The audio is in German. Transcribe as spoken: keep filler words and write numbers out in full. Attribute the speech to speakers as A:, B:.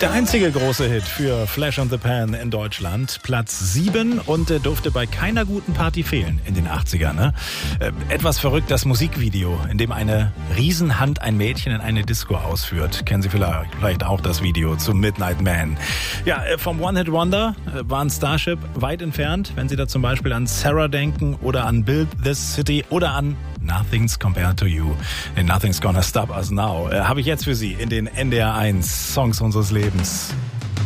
A: Der einzige große Hit für Flash on the Pan in Deutschland. Platz sieben und äh, durfte bei keiner guten Party fehlen in den achtzigern. Ne? Äh, etwas verrückt das Musikvideo, in dem eine Riesenhand ein Mädchen in eine Disco ausführt. Kennen Sie vielleicht, vielleicht auch das Video zum Midnight Man. Ja, äh, vom One-Hit-Wonder äh, waren Starship weit entfernt, wenn Sie da zum Beispiel an Sarah denken oder an Build This City oder an Nothing's Compared to You. And Nothing's Gonna Stop Us Now. Äh, habe ich jetzt für Sie in den N D R eins Songs unseres Lebens.